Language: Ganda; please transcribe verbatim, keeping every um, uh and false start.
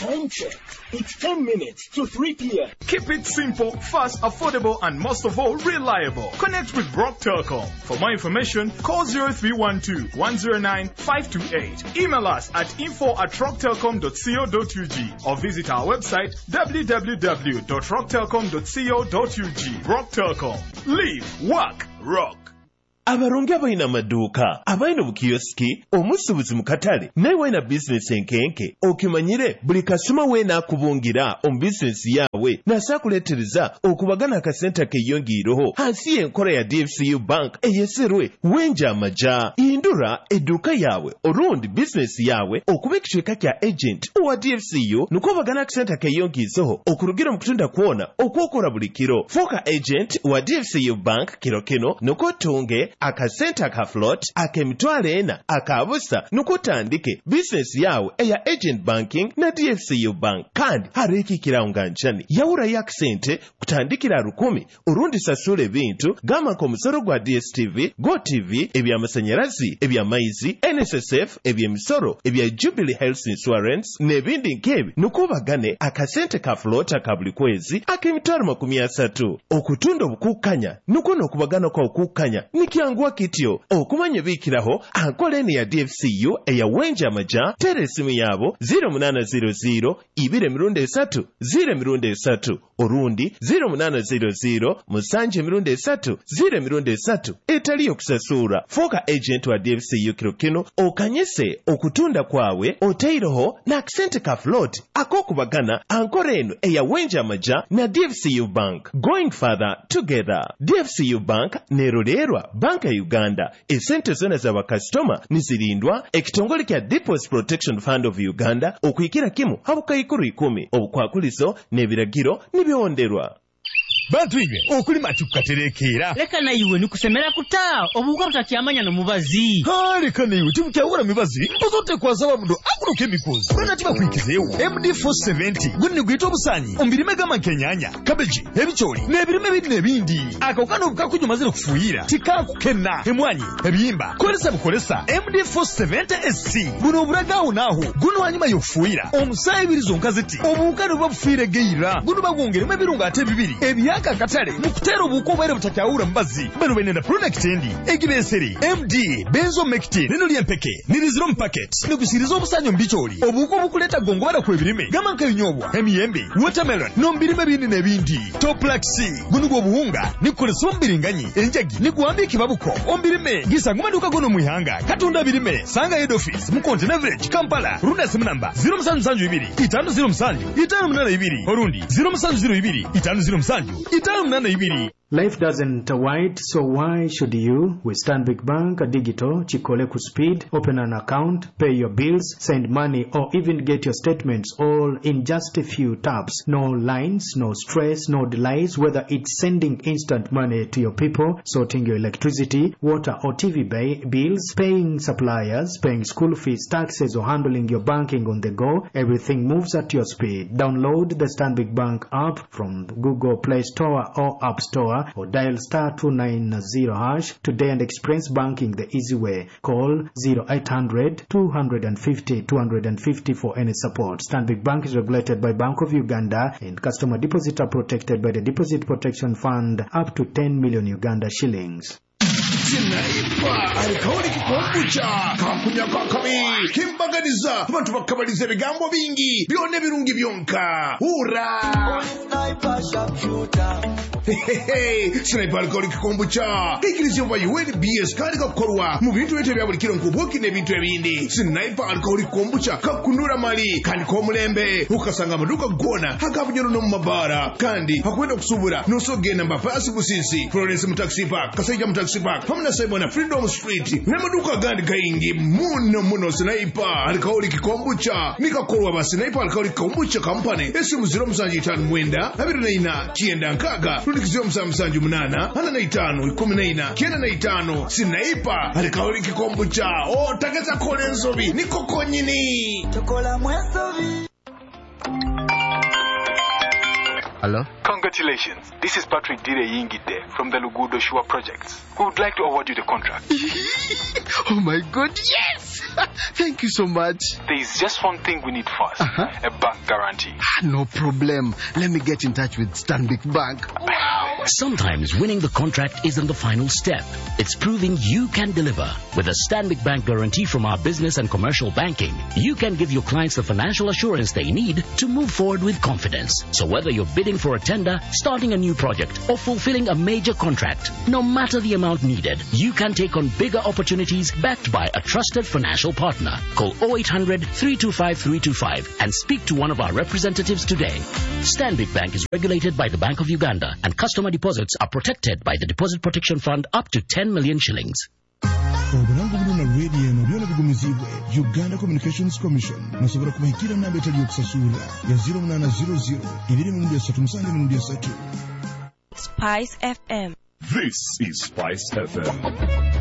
Time check. It's ten minutes to three p.m. Keep it simple, fast, affordable, and most of all, reliable. Connect with Rock Telecom. For more information, call zero three one two, one zero nine, five two eight. Email us at info at rock telecom dot co dot u g or visit our website w w w dot rock telecom dot co dot u g. Rock Telecom. Live, work, rock. Abaronge abaina amaduuka abaina obukiyosiki omusuubuzi mu katale naye waina bizinesi enkenke okimanyire buli kasuma weena akubungira omu bizinesi yawe nasaakuleetereza okubagana akasente keeyongiireho hansi y'enkola ya D F C U Bank eyeserwe wenja amaja hindura edduuka yawe olundi bizinesi yawe okuba ekicweka kya agent owa D F C U nuko bagana akasente keeyongiizeho okurugira mu kutunda kwona okwokola buli kiro fuuka agent wa D F C U Bank kiro kino nuko tunge akasente akaflot ak'emitwalo ena akabusa nukutandike bizinesi yawe eya agent banking na D F C U Bank kandi hariikikirawo nga nchani yawurayo akasente kutandikira rukumi orundi sasula ebintu gamba nk'omusoro gwa D S T V Go T V eby'amasanyalazi eby'amaizi N S S F eby'emisoro ebya Jubilee Health Insurance n'ebindi nk'ebi nukubagane akasente kaflot aka buli kwezi ak'emitwalo makumi asatu okutunda obukukkanya nuko n'okubagana kwa okukkanya nikyangu wakityo okumanya biikiraho ankola eno ya D F C U eya wenja amaja tera esimu yaabo zero munana zero zero ibiri emirundi esatu zero emirundi esatu orundi zero munana zero zero musanju emirundi esatu zero emirundi esatu etali okusasura fuuka agent wa D F C U kiro kino okanyese okutunda kwawe oteireho n'akasente ka float ak'okubagana ankola eno eya wenja amaja na D F C U Bank. Going further together. D F C U Bank nerolerwa banka Uganda esente zona za bakasitoma nizirindwa ekitongole kya Deposit Protection Fund of Uganda okuyikira kimu habukayikuru ikumi obukwakulizo n'ebiragiro nibionderwa. Bantu ibe okulima tukaterekera leka na iwe nikusemera kuta obuka butakyamanya no mubazi ha leka na iwe tibukyawura mibazi ozote kwazaba mundo agro chemicals bana tiba kwikizeewo M D four seventy gunni gwita obusanyi ombirime gama kenyanya cabbage ebicholi nebirime bidi nebindi akokana obukakunyo mazire kufuuyira tikakukenna emwanyi ebiyimba kolesa bukolesa M D four seventy S C buno buragawo naho guno wanyuma yokufuuyira omusayi birizo nkaziti obukano babufiire geira guno bagwongeremu ebirungo ate bibiri ebya kakatale mukutera obuko bwere butakyawura mbazi bano benenda product endi egibeseri M D benzomectin nino lyempeke niriziro mpacket nigusiriza obusanyo mbicholi obuko bukuleta gongo bara kwebirime gamanka binyobwa emiyembe watermelon no mbirime bindi nebindi toplaxi gunugo obuhunga nikolesa ombiringanyi enjagi niguwambika babuko ombirime gisanga maduka gono muihanga katunda birime sanga head office mu Container Village Kampala runda simu namba zero musanju musanju ibiri itanu zero musanju itanu munana ibiri orundi zero musanju zero ibiri itanu zero musanju itanu munana ibiri. Life doesn't wait, so why should you? With Stanbic Bank Digital, Chikoleku Speed, open an account, pay your bills, send money, or even get your statements all in just a few taps. No lines, no stress, no delays, whether it's sending instant money to your people, sorting your electricity, water, or T V bay bills, paying suppliers, paying school fees, taxes, or handling your banking on the go. Everything moves at your speed. Download the Stanbic Bank app from Google Play Store or App Store, or dial star two nine zero hash today and experience banking the easy way. Call zero eight hundred, two fifty, two fifty for any support. Stanbic Bank is regulated by Bank of Uganda and customer deposits are protected by the Deposit Protection Fund up to ten million Uganda shillings. Sinaipa alikaoni kikombucha kakunya kakami kimbaganiza abantu bakabaliza ebigambo bingi byone birungi byonka ura Sinaipa sharpshooter Sinaipa alikaoni kikombucha ikirizo ba U N B S kandi gakorwa mu bintu bite bya buri kiro nkubuki n'ebintu ebindi. Sinaipa alikaoni kikombucha kakundura mali kandi ko mulembe ukasanga amaduka gona hakabunyoro no mabara kandi hakwenda kusubura no sogenda mbafasi busisi Florence mu taxi park kasaija mu taxi park hamna sebo na Freedom Street nemaduka gandi kaingi muno muno. Sinaipa alikaoli kikombucha nikakorwa ba Sinaipa alikaoli kikombucha company esimu zero musanju itanu mwenda abiri na ina chienda nkaga rudikizio musanju munana hana na itanu ikumi na ina kienda na itanu. Sinaipa alikaoli kikombucha o takeza kole nsobi nikoko nyini chokola mwesobi. Hello? Congratulations. This is Patrick Dire Yingide from the Lugudo Shua Projects. We would like to award you the contract. Oh my God, yes! Thank you so much. There is just one thing we need first. Uh-huh. A bank guarantee. No problem. Let me get in touch with Stanbic Bank. Wow! Sometimes winning the contract isn't the final step. It's proving you can deliver. With a Stanbic Bank guarantee from our business and commercial banking, you can give your clients the financial assurance they need to move forward with confidence. So whether you're bidding for a tender, starting a new project, or fulfilling a major contract, no matter the amount needed, you can take on bigger opportunities backed by a trusted financial partner. Call oh eight hundred, three two five, three two five and speak to one of our representatives today. Stanbic Bank is regulated by the Bank of Uganda, and customer deposits are protected by the Deposit Protection Fund up to ten million shillings. Obulango buno na radio no byona bigumizibwe Uganda Communications Commission nasobora kubahikira namba etali yokusasula ya zero nine zero zero ibiri mu ndya satu musange mu ndya satu. Spice F M. This is Spice F M.